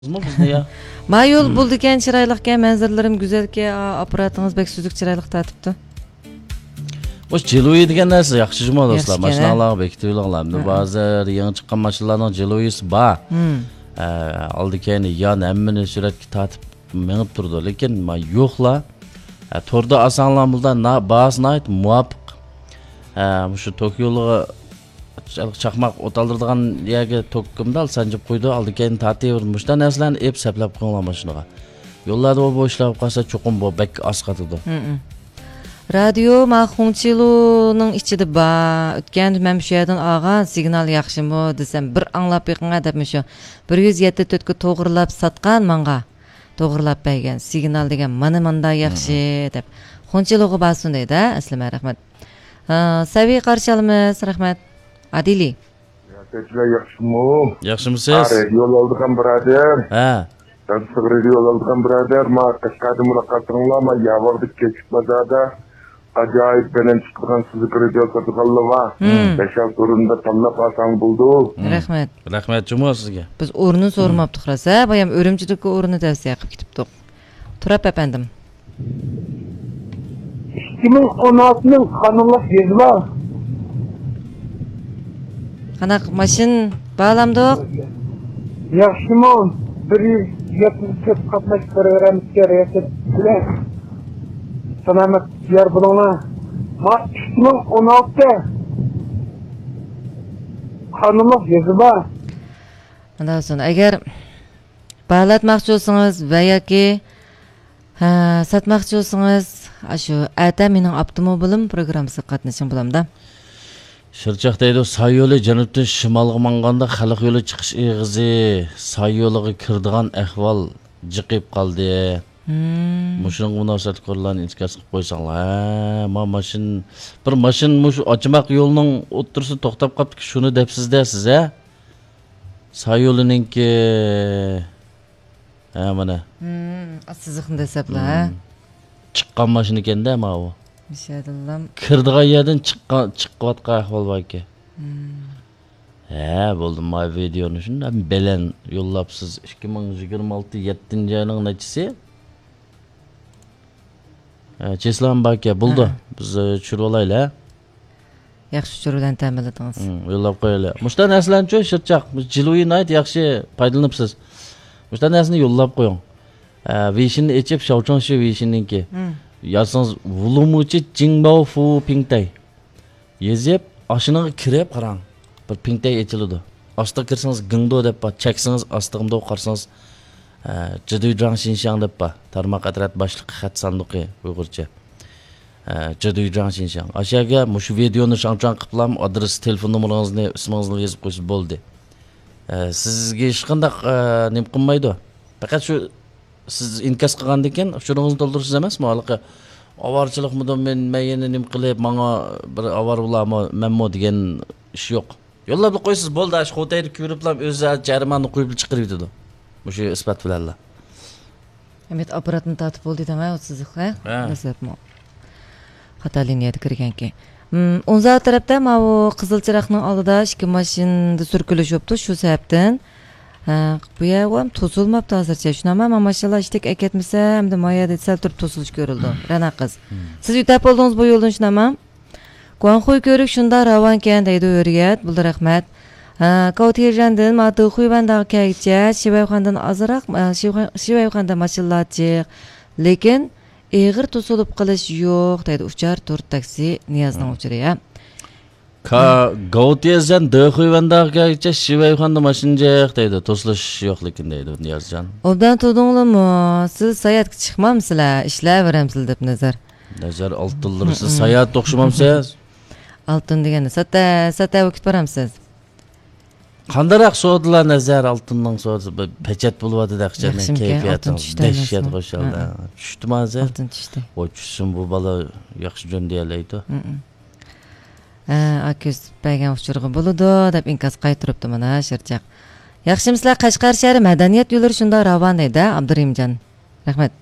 Bizni ya. Mayol buldu ekan, chiroyli ekan, manzaralarim go'zal ekan, apparatınız bek suzuk chiroyli tatibdi. Oş jiloyi degan narsa yaxshi juma do'stlar. Yaxshi Mashinalarga bekitiblar. Ba'zi yangi chiqqan mashinalarning jiloyisi bor. Oldi keyin yon hammani suratga tatib minib turdi, lekin yo'qlar. To'rda osonlardan bahasini ayt muvofiq. Shu Tokyoga chaqmoq o'taldiradigan yerga tokkimda sanjib qo'ydi, oldi keyin tartib mushta narsalarni ep saplab qo'ygan mashinaga. Yo'llarda bo'shlab qolsa cho'qim bu bek asqatidi. Radio Mahunchiluning ichida ba, o'tgan men shu yerdan olgan signal yaxshimi desam, bir anglab yiqinga debmi shu 174 ga to'g'rilab satgan menga. To'g'rilab bergan signal degan mana yaxshi deb. Xunchiluga basun deydi, aslima rahmat. Saviy qarshilamiz, rahmat. Adili. Tekrar yaxshimi? Yaxshimisiz? Yo'l oldigan birodar. Tansiq yo'l oldigan birodar, ma Qashqarda muloqotinglar, ma yavorda keçib bozorda ajoyib bilan chiqqan sizni radio sotganlar. 5 o'rinda tanlab olsang bo'ldi. Rahmat. Rahmat juma sizga. Biz o'rni so'ramabdik rasa, bayam o'rimchilikka o'rni tavsiya qilib ketibdik. Turab efendim. 2016'ning qonunlaq yezma. Qanaq mashin bağlamdiq? Yaxshimi? 174 qatnash programmasi kerak bilan. Salomat yer bo'linglar. Ma 2016'da qonunlaq yezma. Ondan sonra agar bağlatmoqchi bo'lsangiz va yoki satmoqchi bo'lsangiz, shu ata mening avtomobilim programmasiga qatnashing bo'lamda. Shirchoq deydi, soy yo'li janubdan shimolga manganda xalq yo'li chiqish eg'izi, soy yo'liga kirdigan ahvol jiqib qoldi. Mushuning munosabat ko'rlarni inkas qilib qo'ysanglar. Bir mashin mush ochmoq yo'lning o'ttirisi to'xtab qolibdi, shuni debsiz dersiz, soy yo'lininki mana. Sizni desablar. Chiqqan mashina ekanda ma u. Mishadillam. Kirdigan yerdan chiqayotgan ahvol bor ekan. Bo'ldi, ma videoni shundan bilan yo'llabsiz 2026 7-oyning nechisi? Cheslam bor ekan, bo'ldi. Biz tushirib olaylar. Yaxshi tushiruvdan ta'minladingiz. Yo'llab qo'yaylar. Mushta narsalarni shirchoq, jiloyini ayt, yaxshi foydalanibsiz. Mushta narsani yo'llab qo'ying. Vishinni echib, shavchon shu vishinninki. Yazsangiz Vulumuchi Jingbao Fu Pingtay. Yezib, ashinaga kirib qarang. Bir Pingtay echiladi. Ostiga kirsangiz Gingdo deb bor, cheksangiz ostig'imda qarsangiz Jiduydang Xinxiang deb bor. Tarmoq atrat boshliqi xat sanduqi Uyg'urcha. Jiduydang Xinxiang. Ashaga mushu videoni shamchan qilib, adres, telefon nomeringizni, ismingizni yozib qo'ysiz bo'ldi. Sizga hech qanday nim qilmaydi. Faqat shu siz inkas qilgandan keyin shuningizni to'ldirsiz emasmi? Haliqi avorchilikmi men yana nim qilib, menga bir avor bo'larmi, menmo degan ish yo'q. Yo'llab qo'ysiz bo'ldi, shu xotayni ko'riblar o'zi jarimani qo'yib chiqarib yetadi. Mushu isbot bilanlar. Emet apparatni tatib bo'ldi-da, sizga, nasabmi? Xato liniyada kirganki. O'nza tarafda bu qizil chiroqning oldida ikki mashinada surkilish yopdi, shu sababdan bu yerga to'silmabdi hozircha. Shunama mashallah ishtik aketmasa, hamda moyada sal turib to'silish ko'rildi. Rana qiz. Siz yutib oldingiz bu yo'ldan shunama? Guanxuy ko'rik shunda ravon ekan deydi o'riyat. Buldi rahmat. Kavtirjandan matu xuybandaga kelgancha Shivayxondan azroq, Shivayxonda mashallah, lekin eg'ir to'silib qilish yo'q deydi. Uchar tur taksi Niyozning uchiriya. Gautiyazdan Dxuyvandaga Shivayxonda mashinjaq deydi. To'silish yo'q lekin deydi Niyozjon. Obdan turdinglarmi? Siz sayatga chiqmamsizlar, ishlayveramsiz deb nazar. Nazar oltinlar, siz sayat o'xshamamsiz? Oltin deganda sata o'kib boramsiz. Qandaroq so'dilar nazar oltinning so'zi pechat bo'lyapti daqchaning kayfiyati dehshat qo'shildi. Tushdimi hozir? Oltin tushdi. Voy tushsin bu bola yaxshi jo'n deyalaydi. Akuz bergan uchurg'i bo'ladi deb inkas qaytiribdi mana shirchoq. Yaxshimisizlar, Qashqar shahri madaniyat yo'llari shunda ravon deydi Abdurimjon. Rahmat.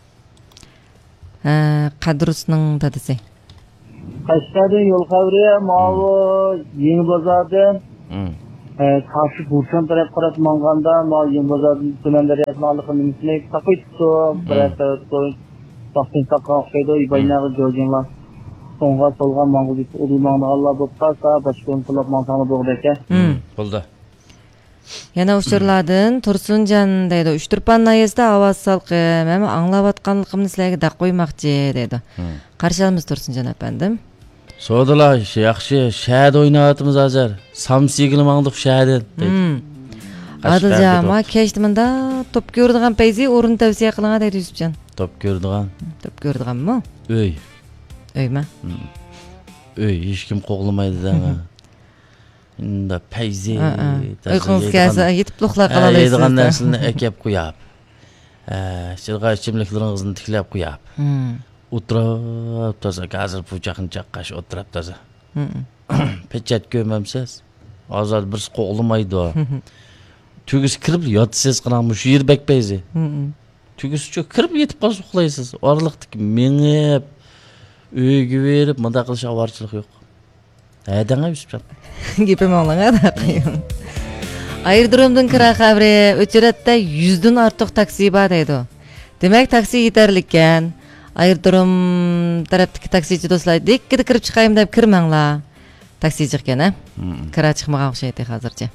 Qadrusning dadasi. Qashqarda yo'l xavri, Mavi, Yangi bozordan Karşı Burçan taraf qarab manganda ma Yembazar tumanlar yazmalıqın misli tapıytı bırakta koy taxtin taqqan xeydo ibaynağı jojenlar songa solgan mangılı ulumağını Allah bopqasa başqon qılab mangana doğdaka Bo'ldi. Yana uçurladın Tursuncan deydi. Üçtürpan nayesde avaz salqım, ama anglap atqanlığımni sizlarga da qo'ymoqchi deydi. Qarshi olamiz Tursunjan efendim. So'dala, yaxshi, shahad o'ynayapmiz hozir. Samsigil mangdiq shahadin. Adiljan, ma kechtimda top ko'rdigan payzi o'rin tavsiya qilingan deydi Yusufjan. Top ko'rdigan. Top ko'rdiganmi? Uy. Uymi? Uy, hech kim qo'g'lamaydi danga. Inda payzi. Uyqunuz kelsa, yetib uxlab qolalaysiz. Yeydigan narsani akab qo'yab. Shirg'a ichimliklaringizni tiklab qo'yab. O'tirib toza gazir puchaqni chaqqash o'tirib toza. Pechat ko'mamsiz. Hozir bir qo'g'lamaydi. Tugis kirib yotsiz qilamiz shu yer bakpayzi. Tugis shu kirib yetib qolsa uxlaysiz. Orliqdagi mengib uyga berib munda qilish avorchilik yo'q. Danga Yusufjon. Gepim oğlana da qıyım. Ayırdırımdın kira xabri öçüratda 100'dün artıq taksi var deydi. Demek taksi yeterlikken. Ayırdırım tarafdaki taksici dostlar dekkidi kirib chiqayım deb kirmanglar. Taksi chiqqan ha? Kira chiqmagan o'xshaydi hozircha.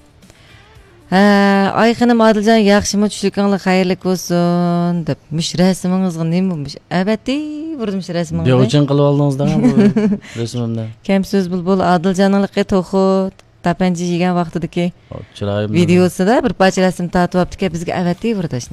Ay xanım Adiljan yaxshimi tushlikinglar xayrli bo'lsin deb rasmingizga nima bo'lmuş? Albatta, vurdim rasmingizga. Beo'chan qilib oldingizda bu rasmimda. Kam so'z bulbul Adiljanliqqa to'xut tapanji yegan vaqtidagi chiroyim videosida bir parcha rasm tatib olibdi-ki bizga albatta vurdashni.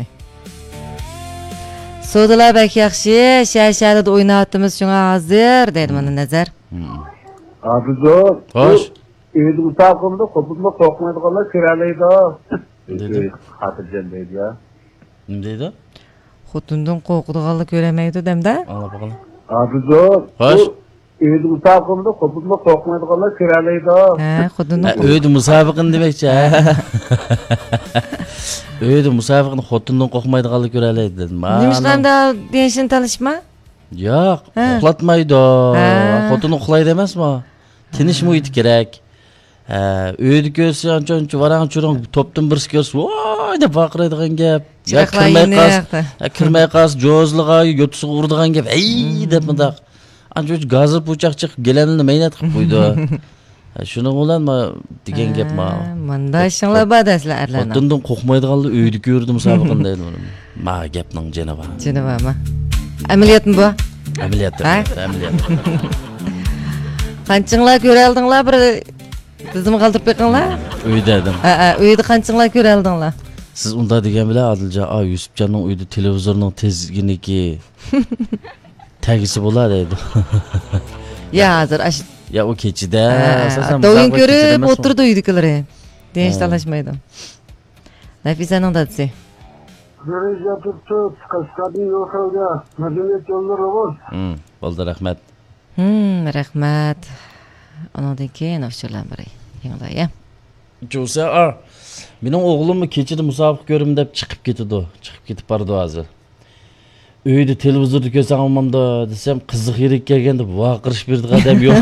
So'dalar bak yaxshi, shashada o'ynayapmiz shunga hozir deydi mana nazar. Adiljon. Xo'sh. Evde uçakımda kopuzma sokmaydıqanlar kiralıydı. Dedi. Hatırcan deydi ya. Ne deydi? Xotundan qo'rqadiganlar ko'ramaydi demda. Ana bakalım. Adiljon. Xo'sh. Evde uçakımda kopuzma sokmaydıqanlar kiralıydı. Xotundan. Öydü musabiqin demekçi. Öydü musabiqin xotundan qo'rqmaydiganlar ko'ralaydi dedim. Nimishqanda denishini tanishma? Yo'q, uxlatmaydi. Xotini uxlaydi emasmi? Tinish muhit kerak. Uyda ko'rsa ancha varang churang topdan birisi ko'rsa, voy deb baqiradigan gap. Ya kirmay qas, jo'zliga yo'tisiga uradigan gap. Ey deb mundaq. Ancha gazib puchaq chiqib gelanini maynat qilib qo'ydi. Shuni bilan degan gap ma. Manda ishinglar badaslar arlarni. Xotindan qo'rqmaydiganlar uyda ko'rdi musobiqani deydi buni. Ma gapning janobi. Janobami. Amaliyotmi bu? Amaliyot. Amaliyot. Qanchinglar ko'ra oldinglar bir tizimni qoldirib qo'yinglar. Uyda edim. Uyda qanchinglar ko'ra oldinglar? Siz unda degan bilan Adiljon, Yusufjonning uyda televizorning tezginiki tagisi bo'ladi dedi. Ya hozir ya o kechida asosan do'yin ko'rib o'tirdi uydagilar. Denish talashmaydi. Nafisaning dadasi. Reja tutib, Qashqarning yo'qolga madaniyat yo'llari bor. Bo'ldi, rahmat. Rahmat. Ondan keyin o'shalar bari. Yanglar ya. Jo'sa, mening o'g'limni kechida musobiq ko'rim deb chiqib ketdi. Chiqib ketib bordi hozir. Uyda televizorda ko'rsam olmamda desam, qiziq yirik kelganda vaqirish berdigan odam yo'q.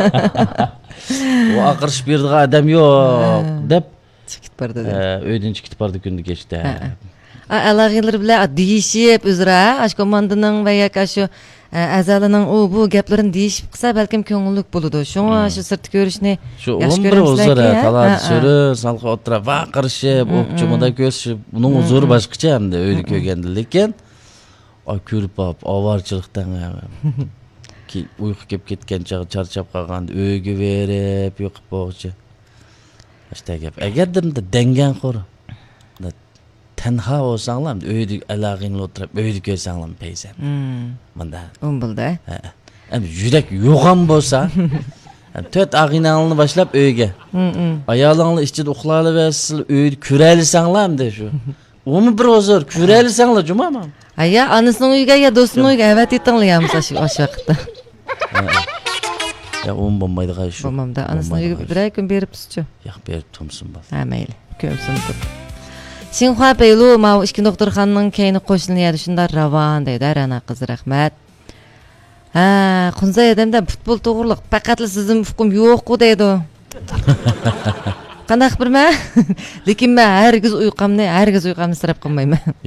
Vaqirish berdigan odam yo'q deb chiqib bordi. Uydan chiqib bordi kunda kechda. Alag'inlar bilan deyishib o'zra, ashkomandining va yoki shu a'zolaning bu gaplarini deyishib qilsa balkim ko'ngillik bo'ladi. Shunga shu sirtni ko'rishni yaxshi ko'ramiz. Qalad so'rib, salqa o'tirib, vaqirishib, o'qchimada ko'rishib, uning huzuri boshqacha hamda uyda ko'rganda, lekin ko'rib olib, avorchilikdan uyqu kelib ketgan chog'i charchab qolganda uyga berib yo'qib bo'g'chi. Ashta gap. Agarda dangan qo'r. Tanha bo'lsanglar, uyda alag'ingni o'tirib, uyda ko'rsanglar paysan. Bunda. Bo'ldi. Yurak yo'g'am bo'lsa, 4 ag'inalni boshlab uyga. Ayolingni ichida uxlayversiz, uyda ko'ralisanglar-da shu. Uni bir o'zir ko'ralisanglar, jumama. Ya anasining uyiga ya do'stining uyiga avat etinglayamiz shu vaqtda. Ya bo'lmaydi shu. Bo'lmamda anasining uyiga bir kun beribsiz-ku. Yo'q, berib tomsin bol. Mayli, ko'msin deb. Sinxua peylu ma ikki doktorxonaning keyini qo'shiladi shunda ravon deydi ana qiz rahmat. Qunzay odamda futbol to'g'riliq faqat sizning hukm yo'q-ku deydi. Qandaq bir mən? Lekin mən hər giz uyqamni sırap qılmayman.